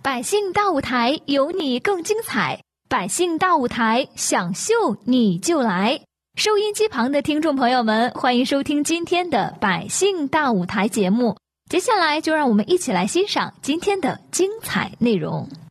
百姓大舞台，有你更精彩。百姓大舞台，想秀你就来。收音机旁的听众朋友们，欢迎收听今天的百姓大舞台节目。接下来就让我们一起来欣赏今天的精彩内容。